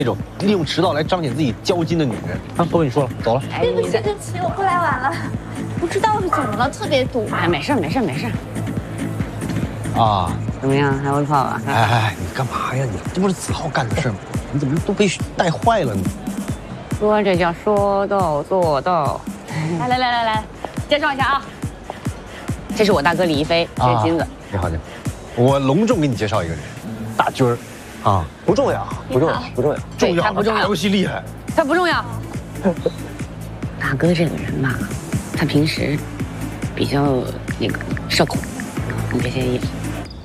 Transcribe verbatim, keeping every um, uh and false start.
那种利用迟到来彰显自己交金的女人。啊，不跟你说了，走了。 对不起，对不起，我过来晚了，不知道是怎么了，特别堵。 哎，没事没事没事。 啊， 怎么样，还会泡吧？ 哎哎，你干嘛呀？你这不是子浩干的事吗？你怎么都被带坏了呢？ 说这叫说到做到。来来来来来，介绍一下啊，这是我大哥李一飞，这是金子。 你好，你好，我隆重给你介绍一个人，大军儿。啊，不重要，不重要，不重要，重要， 他不重要， 打游戏厉害， 他不重要。大哥这个人吧，他平时比较那个社恐，你别介意。